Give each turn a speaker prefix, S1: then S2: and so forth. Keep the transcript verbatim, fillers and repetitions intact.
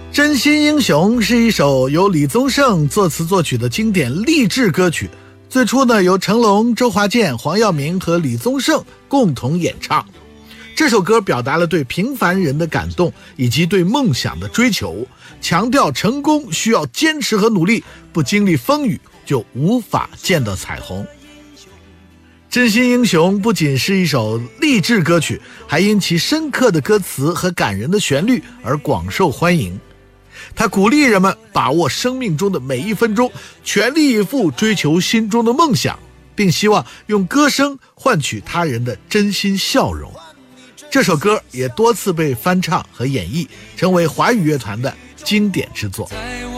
S1: 真心英雄是一首由李宗盛作词作曲的经典励志歌曲，最初呢由成龙、周华健、黄耀明和李宗盛共同演唱。这首歌表达了对平凡人的感动以及对梦想的追求，强调成功需要坚持和努力，不经历风雨就无法见到彩虹。真心英雄不仅是一首励志歌曲，还因其深刻的歌词和感人的旋律而广受欢迎。他鼓励人们把握生命中的每一分钟，全力以赴追求心中的梦想，并希望用歌声换取他人的真心笑容。这首歌也多次被翻唱和演绎，成为华语乐团的经典之作。
S2: 在